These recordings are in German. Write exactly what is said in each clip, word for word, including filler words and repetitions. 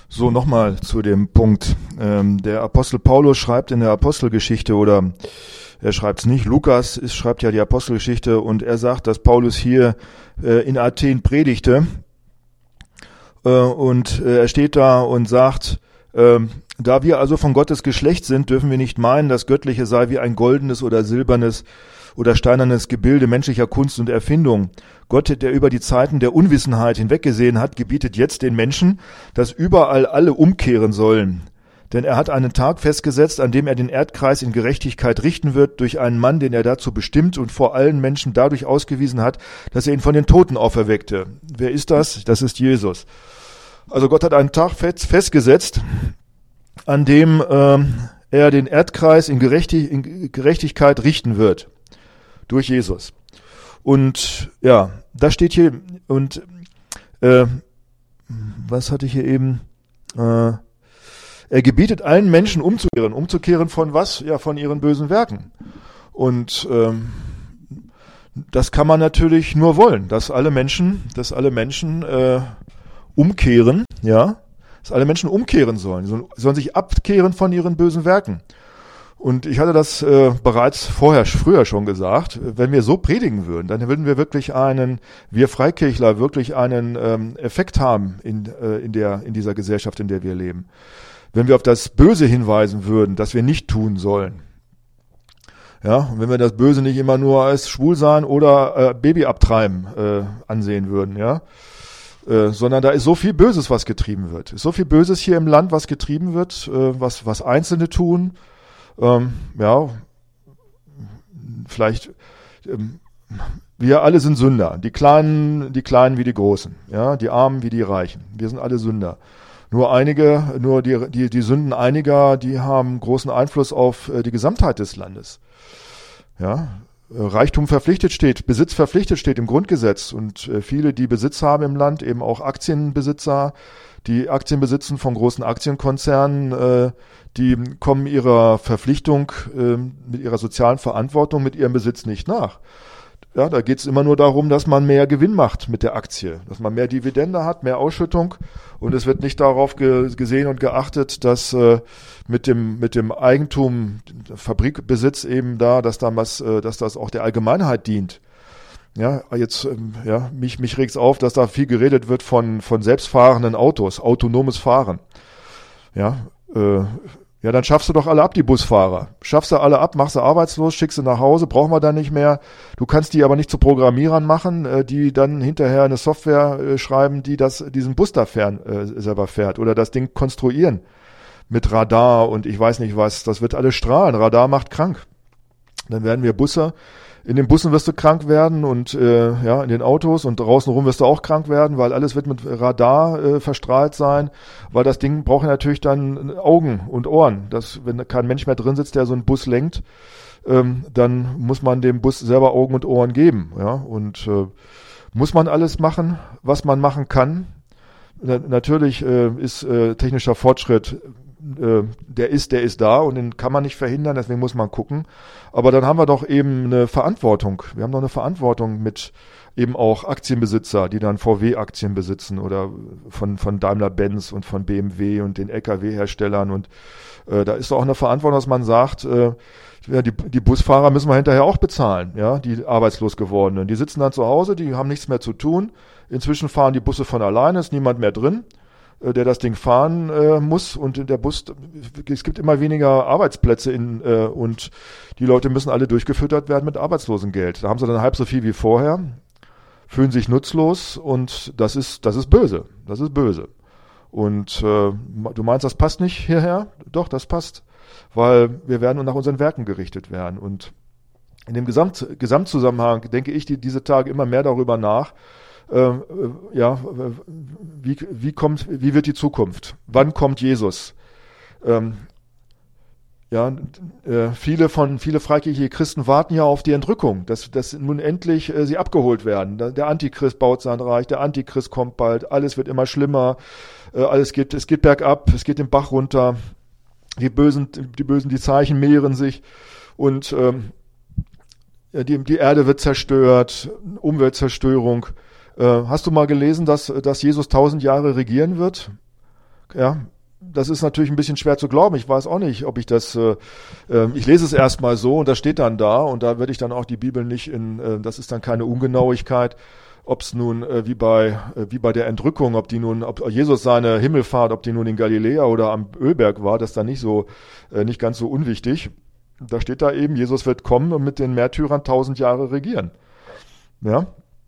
So, nochmal zu dem Punkt. Ähm, der Apostel Paulus schreibt in der Apostelgeschichte, oder er schreibt es nicht, Lukas ist, schreibt ja die Apostelgeschichte, und er sagt, dass Paulus hier äh, in Athen predigte, äh, und äh, er steht da und sagt, äh, da wir also von Gottes Geschlecht sind, dürfen wir nicht meinen, das Göttliche sei wie ein goldenes oder silbernes oder steinernes Gebilde menschlicher Kunst und Erfindung. Gott, der über die Zeiten der Unwissenheit hinweggesehen hat, gebietet jetzt den Menschen, dass überall alle umkehren sollen. Denn er hat einen Tag festgesetzt, an dem er den Erdkreis in Gerechtigkeit richten wird, durch einen Mann, den er dazu bestimmt und vor allen Menschen dadurch ausgewiesen hat, dass er ihn von den Toten auferweckte. Wer ist das? Das ist Jesus. Also Gott hat einen Tag festgesetzt, an dem äh, er den Erdkreis in, Gerechtig- in Gerechtigkeit richten wird. Durch Jesus. Und ja, das steht hier, und äh, was hatte ich hier eben? Äh, er gebietet allen Menschen umzukehren. Umzukehren von was? Ja, von ihren bösen Werken. Und ähm, das kann man natürlich nur wollen, dass alle Menschen, dass alle Menschen äh, umkehren, ja, dass alle Menschen umkehren sollen, sie sollen sich abkehren von ihren bösen Werken. Und ich hatte das äh, bereits vorher, früher schon gesagt, wenn wir so predigen würden, dann würden wir wirklich einen, wir Freikirchler, wirklich einen ähm, Effekt haben in, äh, in, der, in dieser Gesellschaft, in der wir leben. Wenn wir auf das Böse hinweisen würden, das wir nicht tun sollen. Ja, und wenn wir das Böse nicht immer nur als Schwulsein oder äh, Baby abtreiben äh, ansehen würden, ja, äh, sondern da ist so viel Böses, was getrieben wird. Ist so viel Böses hier im Land, was getrieben wird, äh, was, was Einzelne tun. Ähm, ja, vielleicht, ähm, wir alle sind Sünder, die Kleinen, die Kleinen wie die Großen, ja, die Armen wie die Reichen, wir sind alle Sünder. Nur einige, nur die, die, die Sünden einiger, die haben großen Einfluss auf äh, die Gesamtheit des Landes. Ja, Reichtum verpflichtet steht, Besitz verpflichtet steht im Grundgesetz, und äh, viele, die Besitz haben im Land, eben auch Aktienbesitzer, die Aktien besitzen von großen Aktienkonzernen, äh, die kommen ihrer Verpflichtung äh, mit ihrer sozialen Verantwortung, mit ihrem Besitz nicht nach. Ja, da geht es immer nur darum, dass man mehr Gewinn macht mit der Aktie, dass man mehr Dividende hat, mehr Ausschüttung, und es wird nicht darauf ge- gesehen und geachtet, dass äh, mit dem mit dem Eigentum, Fabrikbesitz eben da, dass da was, äh, dass das auch der Allgemeinheit dient. Ja, jetzt, ähm, ja, mich, mich regt's auf, dass da viel geredet wird von, von selbstfahrenden Autos, autonomes Fahren. Ja, äh, ja, dann schaffst du doch alle ab, die Busfahrer. Schaffst du alle ab, machst du arbeitslos, schickst du nach Hause, brauchen wir dann nicht mehr. Du kannst die aber nicht zu Programmierern machen, äh, die dann hinterher eine Software äh, schreiben, die das, diesen Bus da fern, äh, selber fährt, oder das Ding konstruieren mit Radar und ich weiß nicht was. Das wird alles strahlen. Radar macht krank. Dann werden wir Busse, in den Bussen wirst du krank werden, und äh, ja, in den Autos, und draußen rum wirst du auch krank werden, weil alles wird mit Radar äh, verstrahlt sein, weil das Ding braucht ja natürlich dann Augen und Ohren. Das, wenn kein Mensch mehr drin sitzt, der so einen Bus lenkt, ähm, dann muss man dem Bus selber Augen und Ohren geben. Ja, und äh, muss man alles machen, was man machen kann. Na, natürlich äh, ist äh, technischer Fortschritt, der ist, der ist da, und den kann man nicht verhindern, deswegen muss man gucken. Aber dann haben wir doch eben eine Verantwortung. Wir haben doch eine Verantwortung mit eben auch Aktienbesitzer, die dann V W-Aktien besitzen, oder von, von Daimler-Benz und von B M W und den L K W-Herstellern. Und äh, da ist doch auch eine Verantwortung, dass man sagt, äh, ja, die, die Busfahrer müssen wir hinterher auch bezahlen, ja, die arbeitslos gewordenen. Die sitzen dann zu Hause, die haben nichts mehr zu tun. Inzwischen fahren die Busse von alleine, ist niemand mehr drin, der das Ding fahren äh, muss, und der Bus, es gibt immer weniger Arbeitsplätze in, äh, und die Leute müssen alle durchgefüttert werden mit Arbeitslosengeld. Da haben sie dann halb so viel wie vorher, fühlen sich nutzlos, und das ist, das ist böse, das ist böse. Und äh, du meinst, das passt nicht hierher? Doch, das passt, weil wir werden nach unseren Werken gerichtet werden. Und in dem Gesamt, Gesamtzusammenhang denke ich die, diese Tage immer mehr darüber nach, Äh, ja, wie, wie kommt, wie wird die Zukunft? Wann kommt Jesus? Ähm, ja, äh, viele von, viele freikirchliche Christen warten ja auf die Entrückung, dass, dass nun endlich äh, sie abgeholt werden. Der Antichrist baut sein Reich, der Antichrist kommt bald, alles wird immer schlimmer, äh, alles geht, es geht bergab, es geht den Bach runter, die Bösen, die Bösen, die Zeichen mehren sich, und ähm, die, die Erde wird zerstört, Umweltzerstörung. Hast du mal gelesen, dass, dass Jesus tausend Jahre regieren wird? Ja, das ist natürlich ein bisschen schwer zu glauben. Ich weiß auch nicht, ob ich das, äh, äh, ich lese es erstmal so und das steht dann da und da würde ich dann auch die Bibel nicht in, äh, das ist dann keine Ungenauigkeit, ob es nun äh, wie bei äh, wie bei der Entrückung, ob die nun, ob Jesus seine Himmelfahrt, ob die nun in Galiläa oder am Ölberg war, das ist dann nicht so, äh, nicht ganz so unwichtig. Da steht da eben, Jesus wird kommen und mit den Märtyrern tausend Jahre regieren. Ja.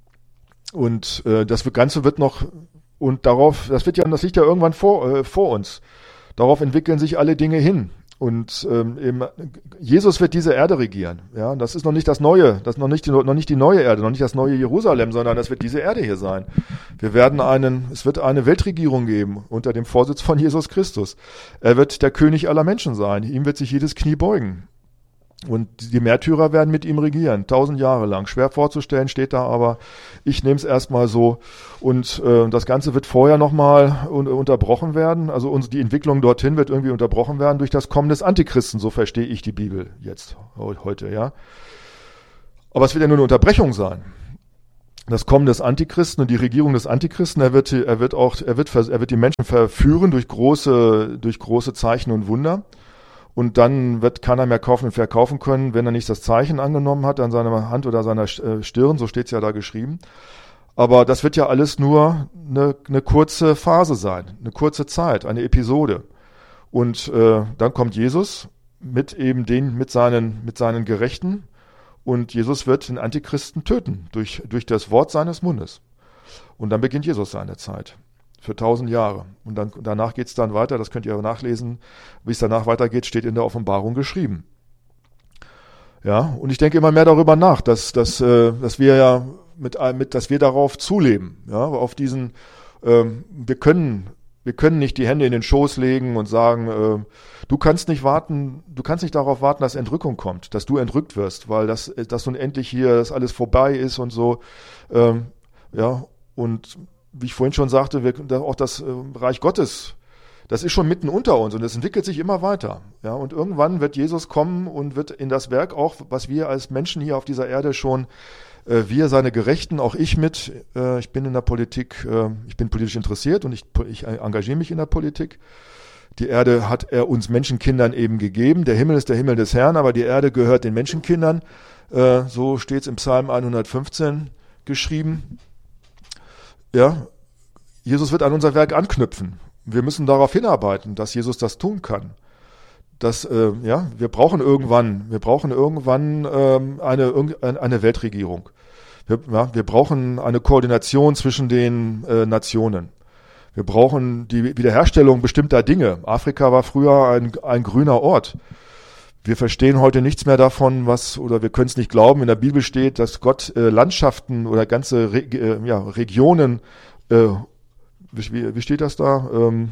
Und äh, das Ganze wird noch Und darauf, das wird ja, das liegt ja irgendwann vor, äh, vor uns. Darauf entwickeln sich alle Dinge hin. Und ähm, eben, Jesus wird diese Erde regieren. Ja, das ist noch nicht das Neue, das ist noch nicht die, noch nicht die neue Erde, noch nicht das neue Jerusalem, sondern das wird diese Erde hier sein. Wir werden einen, es wird eine Weltregierung geben unter dem Vorsitz von Jesus Christus. Er wird der König aller Menschen sein. Ihm wird sich jedes Knie beugen. Und die Märtyrer werden mit ihm regieren, tausend Jahre lang. Schwer vorzustellen, steht da, aber ich nehme es erstmal so. Und äh, das Ganze wird vorher nochmal un- unterbrochen werden. Also uns, die Entwicklung dorthin wird irgendwie unterbrochen werden durch das Kommen des Antichristen. So verstehe ich die Bibel jetzt, heute, ja. Aber es wird ja nur eine Unterbrechung sein. Das Kommen des Antichristen und die Regierung des Antichristen, er wird, er wird auch, er wird, er wird die Menschen verführen durch große, durch große Zeichen und Wunder. Und dann wird keiner mehr kaufen und verkaufen können, wenn er nicht das Zeichen angenommen hat an seiner Hand oder seiner Stirn, so steht es ja da geschrieben. Aber das wird ja alles nur eine, eine kurze Phase sein, eine kurze Zeit, eine Episode. Und äh, dann kommt Jesus mit eben den, mit seinen, mit seinen Gerechten und Jesus wird den Antichristen töten durch, durch das Wort seines Mundes. Und dann beginnt Jesus seine Zeit. Für tausend Jahre. Und dann, danach geht's dann weiter, das könnt ihr nachlesen, wie es danach weitergeht, steht in der Offenbarung geschrieben. Ja, und ich denke immer mehr darüber nach, dass, dass, äh, dass wir ja mit, mit, dass wir darauf zuleben, ja, auf diesen, ähm, wir können, wir können nicht die Hände in den Schoß legen und sagen, äh, du kannst nicht warten, du kannst nicht darauf warten, dass Entrückung kommt, dass du entrückt wirst, weil das, dass nun endlich hier das alles vorbei ist und so, ähm, ja, und wie ich vorhin schon sagte, wir, auch das äh, Reich Gottes, das ist schon mitten unter uns und es entwickelt sich immer weiter. Ja, und irgendwann wird Jesus kommen und wird in das Werk auch, was wir als Menschen hier auf dieser Erde schon, äh, wir, seine Gerechten, auch ich mit, äh, ich bin in der Politik, äh, ich bin politisch interessiert und ich, ich engagiere mich in der Politik. Die Erde hat er uns Menschenkindern eben gegeben. Der Himmel ist der Himmel des Herrn, aber die Erde gehört den Menschenkindern. Äh, so steht es im Psalm hundertfünfzehn geschrieben. Ja, Jesus wird an unser Werk anknüpfen. Wir müssen darauf hinarbeiten, dass Jesus das tun kann. Dass, äh, ja, wir brauchen irgendwann, wir brauchen irgendwann ähm, eine, eine Weltregierung. Wir, ja, wir brauchen eine Koordination zwischen den äh, Nationen. Wir brauchen die Wiederherstellung bestimmter Dinge. Afrika war früher ein, ein grüner Ort. Wir verstehen heute nichts mehr davon, was, oder wir können es nicht glauben, in der Bibel steht, dass Gott äh, Landschaften oder ganze Re äh, ja, Regionen, äh, wie, wie steht das da? Ähm,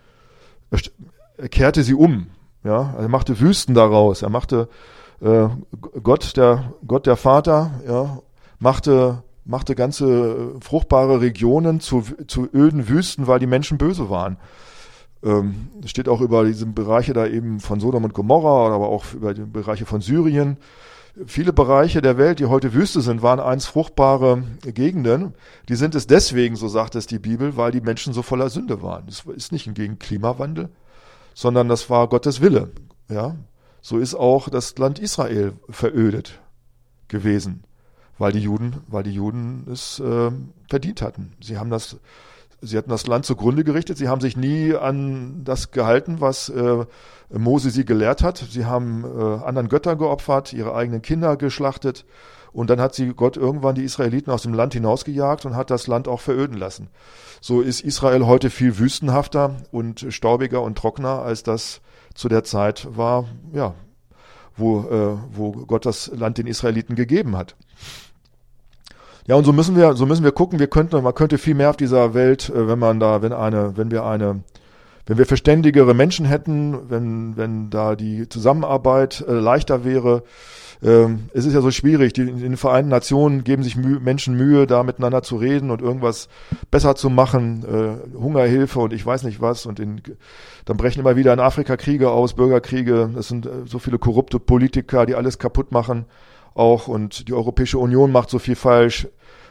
er kehrte sie um. Ja, er machte Wüsten daraus. Er machte äh, Gott, der Gott der Vater, ja, machte machte ganze fruchtbare Regionen zu, zu öden Wüsten, weil die Menschen böse waren. Ähm, es steht auch über diese Bereiche da eben von Sodom und Gomorra, aber auch über die Bereiche von Syrien. Viele Bereiche der Welt, die heute Wüste sind, waren einst fruchtbare Gegenden. Die sind es deswegen, so sagt es die Bibel, weil die Menschen so voller Sünde waren. Das ist nicht gegen Klimawandel, sondern das war Gottes Wille. Ja, so ist auch das Land Israel verödet gewesen, weil die Juden, weil die Juden es äh, verdient hatten. Sie haben das Sie hatten das Land zugrunde gerichtet. Sie haben sich nie an das gehalten, was äh, Mose sie gelehrt hat. Sie haben äh, anderen Göttern geopfert, ihre eigenen Kinder geschlachtet. Und dann hat sie Gott irgendwann die Israeliten aus dem Land hinausgejagt und hat das Land auch veröden lassen. So ist Israel heute viel wüstenhafter und staubiger und trockener, als das zu der Zeit war, ja, wo, äh, wo Gott das Land den Israeliten gegeben hat. Ja, und so müssen wir, so müssen wir gucken, wir könnten, man könnte viel mehr auf dieser Welt, wenn man da, wenn eine, wenn wir eine, wenn wir verständigere Menschen hätten, wenn, wenn da die Zusammenarbeit äh, leichter wäre. Ähm, es ist ja so schwierig, die, in den Vereinten Nationen geben sich Mühe, Menschen Mühe, da miteinander zu reden und irgendwas besser zu machen, äh, Hungerhilfe und ich weiß nicht was und in, dann brechen immer wieder in Afrika Kriege aus, Bürgerkriege, es sind äh, so viele korrupte Politiker, die alles kaputt machen. Auch und die Europäische Union macht so viel falsch.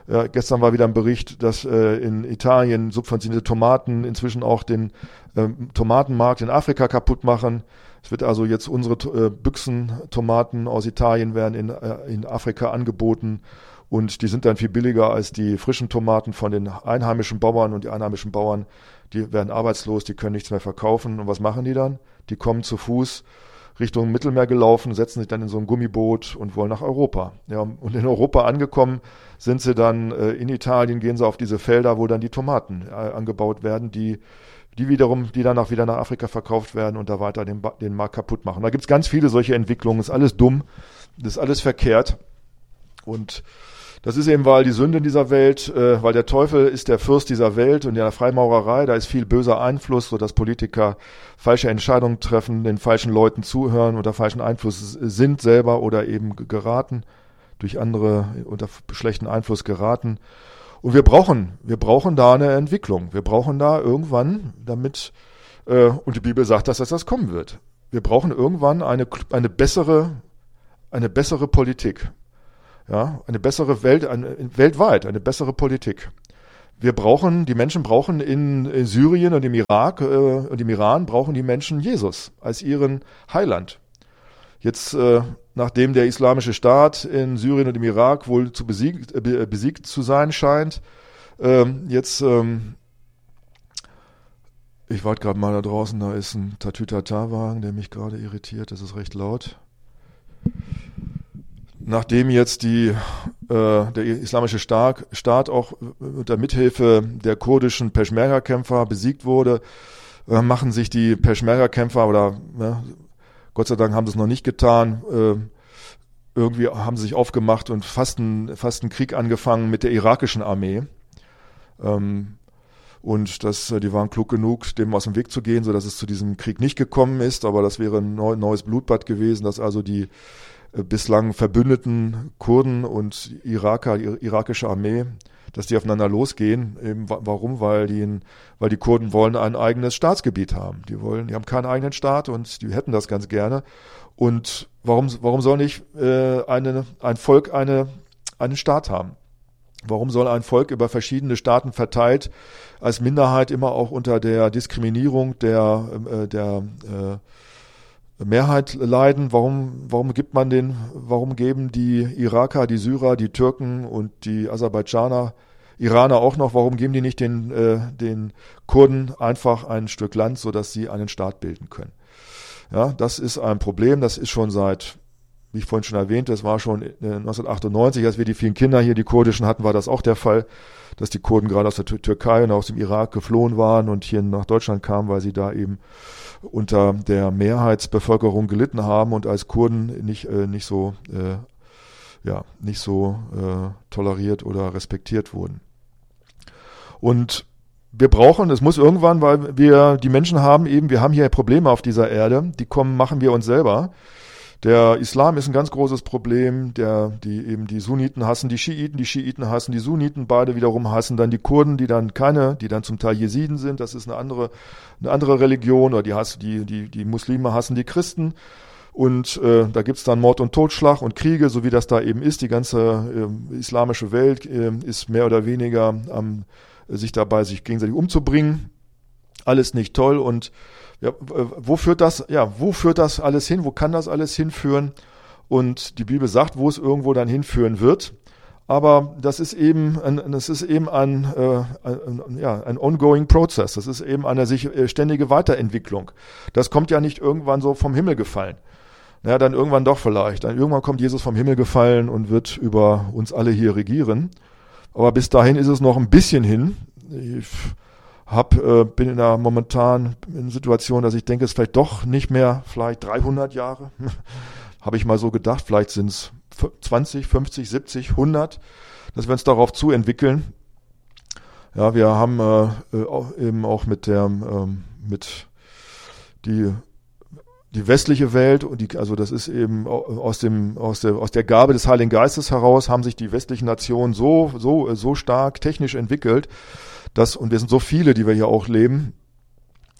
Ja, gestern war wieder ein Bericht, dass äh, in Italien subventionierte Tomaten inzwischen auch den ähm, Tomatenmarkt in Afrika kaputt machen. Es wird also jetzt unsere äh, Büchsentomaten aus Italien werden in, äh, in Afrika angeboten und die sind dann viel billiger als die frischen Tomaten von den einheimischen Bauern und die einheimischen Bauern, die werden arbeitslos, die können nichts mehr verkaufen. Und was machen die dann? Die kommen zu Fuß Richtung Mittelmeer gelaufen, setzen sich dann in so ein Gummiboot und wollen nach Europa. Ja, und in Europa angekommen sind sie dann äh, in Italien, gehen sie auf diese Felder, wo dann die Tomaten äh, angebaut werden, die die wiederum, die danach wieder nach Afrika verkauft werden und da weiter den, den Markt kaputt machen. Da gibt's ganz viele solche Entwicklungen, ist alles dumm, das ist alles verkehrt. Und das ist eben, weil die Sünde in dieser Welt, äh, weil der Teufel ist der Fürst dieser Welt und in der Freimaurerei, da ist viel böser Einfluss, sodass Politiker falsche Entscheidungen treffen, den falschen Leuten zuhören, unter falschen Einfluss sind selber oder eben geraten, durch andere unter schlechten Einfluss geraten. Und wir brauchen, wir brauchen da eine Entwicklung. Wir brauchen da irgendwann, damit, äh, und die Bibel sagt, dass das kommen wird. Wir brauchen irgendwann eine, eine bessere, eine bessere Politik. Ja, eine bessere Welt, eine, weltweit, eine bessere Politik. Wir brauchen, die Menschen brauchen in, in Syrien und im Irak äh, und im Iran brauchen die Menschen Jesus als ihren Heiland. Jetzt, äh, nachdem der islamische Staat in Syrien und im Irak wohl zu besiegt, äh, besiegt zu sein scheint, ähm, jetzt, ähm, ich warte gerade mal da draußen, da ist ein Tatütata-Wagen, der mich gerade irritiert, das ist recht laut. Nachdem jetzt die, äh, der islamische Staat, Staat auch unter Mithilfe der kurdischen Peschmerga-Kämpfer besiegt wurde, äh, machen sich die Peschmerga-Kämpfer, oder ne, Gott sei Dank haben sie es noch nicht getan, äh, irgendwie haben sie sich aufgemacht und fast einen, fast einen Krieg angefangen mit der irakischen Armee. Ähm, und das, die waren klug genug, dem aus dem Weg zu gehen, sodass es zu diesem Krieg nicht gekommen ist, aber das wäre ein neu, neues Blutbad gewesen, dass also die bislang verbündeten Kurden und Iraker, die irakische Armee, dass die aufeinander losgehen. Eben, warum? Weil die, weil die Kurden wollen ein eigenes Staatsgebiet haben. Die wollen, die haben keinen eigenen Staat und die hätten das ganz gerne. Und warum, warum soll nicht äh, eine, ein Volk eine, einen Staat haben? Warum soll ein Volk über verschiedene Staaten verteilt als Minderheit immer auch unter der Diskriminierung der, äh, der äh, Mehrheit leiden? Warum, warum gibt man den, warum geben die Iraker, die Syrer, die Türken und die Aserbaidschaner, Iraner auch noch, warum geben die nicht den, äh, den Kurden einfach ein Stück Land, sodass sie einen Staat bilden können? Ja, das ist ein Problem, das ist schon seit, wie ich vorhin schon erwähnt, das war schon neunzehnhundertachtundneunzig, als wir die vielen Kinder hier, die kurdischen hatten, war das auch der Fall, dass die Kurden gerade aus der Türkei und aus dem Irak geflohen waren und hier nach Deutschland kamen, weil sie da eben unter der Mehrheitsbevölkerung gelitten haben und als Kurden nicht, äh, nicht so, äh, ja, nicht so äh, toleriert oder respektiert wurden. Und wir brauchen, es muss irgendwann, weil wir die Menschen haben eben, wir haben hier Probleme auf dieser Erde, die kommen, machen wir uns selber. Der Islam ist ein ganz großes Problem, der, die eben die Sunniten hassen die Schiiten, die Schiiten hassen die Sunniten, beide wiederum hassen dann die Kurden, die dann keine, die dann zum Teil Jesiden sind, das ist eine andere, eine andere Religion, oder die hassen, die, die, die Muslime hassen die Christen. Und äh, da gibt's dann Mord und Totschlag und Kriege, so wie das da eben ist. Die ganze äh, islamische Welt äh, ist mehr oder weniger am äh, sich dabei, sich gegenseitig umzubringen. Alles nicht toll. Und ja, wo führt das? Ja, wo führt das alles hin? Wo kann das alles hinführen? Und die Bibel sagt, wo es irgendwo dann hinführen wird. Aber das ist eben, ein, das ist eben ein, äh, ein, ja, ein ongoing process. Das ist eben eine sich ständige Weiterentwicklung. Das kommt ja nicht irgendwann so vom Himmel gefallen. Naja, dann irgendwann doch vielleicht. Dann irgendwann kommt Jesus vom Himmel gefallen und wird über uns alle hier regieren. Aber bis dahin ist es noch ein bisschen hin. Ich hab, äh, bin in einer momentan in einer Situation, dass ich denke, es ist vielleicht doch nicht mehr, vielleicht dreihundert Jahre. Habe ich mal so gedacht. Vielleicht sind es zwanzig, fünfzig, siebzig, hundert, dass wir uns darauf zuentwickeln. Ja, wir haben äh, auch eben auch mit der, ähm, mit die die westliche Welt und die, also das ist eben aus dem aus der aus der Gabe des Heiligen Geistes heraus haben sich die westlichen Nationen so so so stark technisch entwickelt, dass, und wir sind so viele, die wir hier auch leben,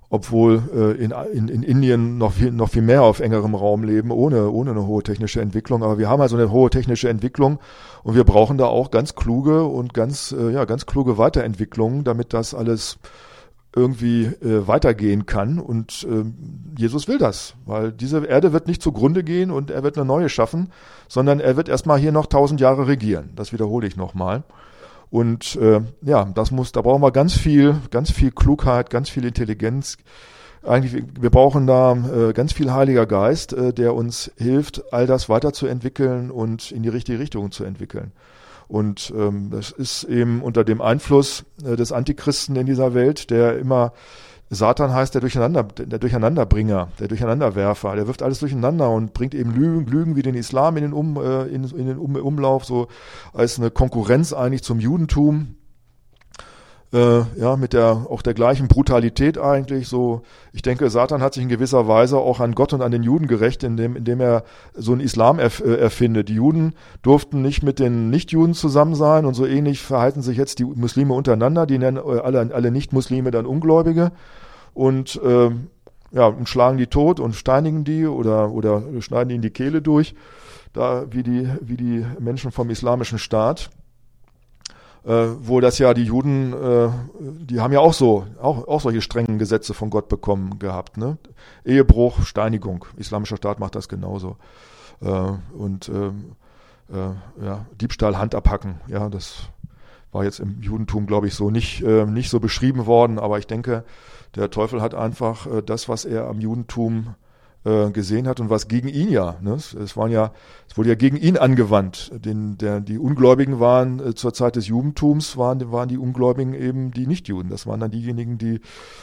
obwohl äh, in, in, in Indien noch viel, noch viel mehr auf engerem Raum leben, ohne, ohne eine hohe technische Entwicklung. Aber wir haben also eine hohe technische Entwicklung und wir brauchen da auch ganz kluge und ganz, äh, ja, ganz kluge Weiterentwicklungen, damit das alles irgendwie äh, weitergehen kann. Und äh, Jesus will das, weil diese Erde wird nicht zugrunde gehen und er wird eine neue schaffen, sondern er wird erstmal hier noch tausend Jahre regieren. Das wiederhole ich nochmal. Und äh, ja, das muss, da brauchen wir ganz viel, ganz viel Klugheit, ganz viel Intelligenz. Eigentlich, wir brauchen da äh, ganz viel Heiliger Geist, äh, der uns hilft, all das weiterzuentwickeln und in die richtige Richtung zu entwickeln. Und ähm, das ist eben unter dem Einfluss äh, des Antichristen in dieser Welt, der immer, Satan heißt der Durcheinander, der Durcheinanderbringer, der Durcheinanderwerfer, der wirft alles durcheinander und bringt eben Lügen, Lügen wie den Islam in den, um, äh, in, in den um, Umlauf, so als eine Konkurrenz eigentlich zum Judentum. Äh, ja, mit der, auch der gleichen Brutalität eigentlich, so. Ich denke, Satan hat sich in gewisser Weise auch an Gott und an den Juden gerecht, indem, indem er so einen Islam erf, äh, erfindet. Die Juden durften nicht mit den Nichtjuden zusammen sein und so ähnlich verhalten sich jetzt die Muslime untereinander. Die nennen alle, alle Nicht-Muslime dann Ungläubige und, äh, ja, und schlagen die tot und steinigen die oder, oder schneiden ihnen die Kehle durch, da, wie die, wie die Menschen vom Islamischen Staat. Äh, wo das ja die Juden, äh, die haben ja auch so, auch, auch solche strengen Gesetze von Gott bekommen gehabt, ne? Ehebruch, Steinigung. Islamischer Staat macht das genauso. Äh, und ähm, äh, ja, Diebstahl, Hand abhacken, ja, das war jetzt im Judentum, glaube ich, so nicht, äh, nicht so beschrieben worden, aber ich denke, der Teufel hat einfach äh, das, was er am Judentum gesehen hat und was gegen ihn ja, ne? Es waren ja, es wurde ja gegen ihn angewandt. Den, der, die Ungläubigen waren äh, zur Zeit des Judentums waren, waren die Ungläubigen eben die Nichtjuden. Das waren dann diejenigen, die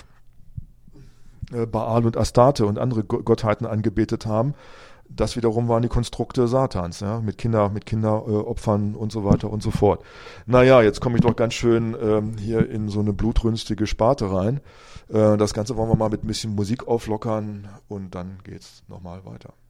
äh, Baal und Astarte und andere Gottheiten angebetet haben. Das wiederum waren die Konstrukte Satans, ja, mit Kinder, mit Kinderopfern äh, und so weiter und so fort. Naja, jetzt komme ich doch ganz schön ähm, hier in so eine blutrünstige Sparte rein. Äh, das Ganze wollen wir mal mit ein bisschen Musik auflockern und dann geht's nochmal weiter.